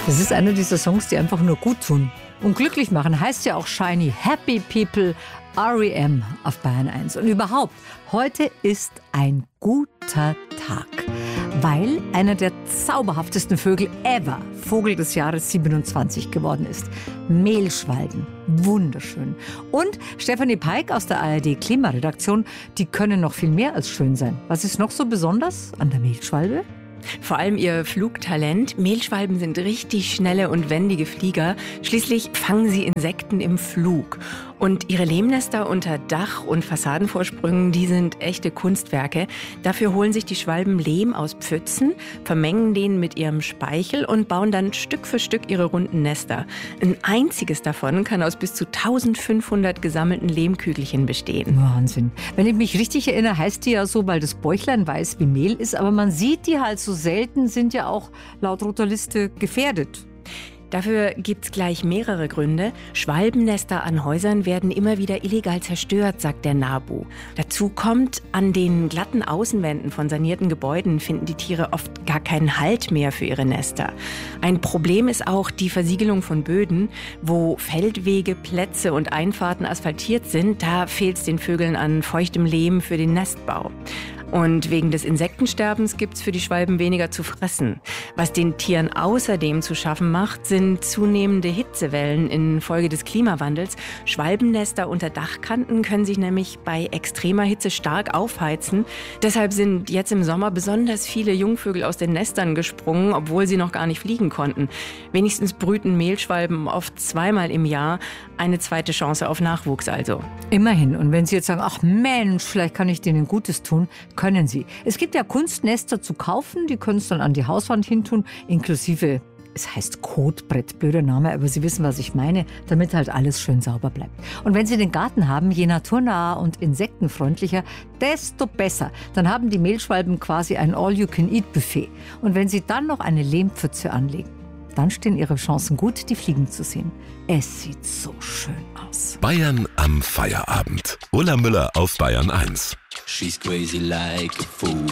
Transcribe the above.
Das ist einer dieser Songs, die einfach nur gut tun. Und glücklich machen heißt ja auch Shiny. Happy People, R.E.M. auf Bayern 1. Und überhaupt, heute ist ein guter Tag, weil einer der zauberhaftesten Vögel ever Vogel des Jahres 27 geworden ist. Mehlschwalben, wunderschön. Und Stefanie Peik aus der ARD-Klimaredaktion, die können noch viel mehr als schön sein. Was ist noch so besonders an der Mehlschwalbe? Vor allem ihr Flugtalent. Mehlschwalben sind richtig schnelle und wendige Flieger. Schließlich fangen sie Insekten im Flug. Und ihre Lehmnester unter Dach- und Fassadenvorsprüngen, die sind echte Kunstwerke. Dafür holen sich die Schwalben Lehm aus Pfützen, vermengen den mit ihrem Speichel und bauen dann Stück für Stück ihre runden Nester. Ein einziges davon kann aus bis zu 1500 gesammelten Lehmkügelchen bestehen. Wahnsinn. Wenn ich mich richtig erinnere, heißt die ja so, weil das Bäuchlein weiß wie Mehl ist, aber man sieht die halt so selten, sind ja auch laut Roter Liste gefährdet. Dafür gibt's gleich mehrere Gründe. Schwalbennester an Häusern werden immer wieder illegal zerstört, sagt der NABU. Dazu kommt, an den glatten Außenwänden von sanierten Gebäuden finden die Tiere oft gar keinen Halt mehr für ihre Nester. Ein Problem ist auch die Versiegelung von Böden. Wo Feldwege, Plätze und Einfahrten asphaltiert sind, da fehlt's den Vögeln an feuchtem Lehm für den Nestbau. Und wegen des Insektensterbens gibt's für die Schwalben weniger zu fressen. Was den Tieren außerdem zu schaffen macht, sind zunehmende Hitzewellen infolge des Klimawandels. Schwalbennester unter Dachkanten können sich nämlich bei extremer Hitze stark aufheizen. Deshalb sind jetzt im Sommer besonders viele Jungvögel aus den Nestern gesprungen, obwohl sie noch gar nicht fliegen konnten. Wenigstens brüten Mehlschwalben oft 2-mal im Jahr. Eine zweite Chance auf Nachwuchs also. Immerhin. Und wenn Sie jetzt sagen, ach Mensch, vielleicht kann ich denen Gutes tun, können Sie. Es gibt ja Kunstnester zu kaufen, die können es dann an die Hauswand hintun, inklusive, es heißt Kotbrett, blöder Name, aber Sie wissen, was ich meine, damit halt alles schön sauber bleibt. Und wenn Sie den Garten haben, je naturnaher und insektenfreundlicher, desto besser. Dann haben die Mehlschwalben quasi ein All-You-Can-Eat-Buffet. Und wenn Sie dann noch eine Lehmpfütze anlegen, dann stehen Ihre Chancen gut, die Fliegen zu sehen. Es sieht so schön aus. Bayern am Feierabend. Ulla Müller auf Bayern 1. She's crazy like a fool.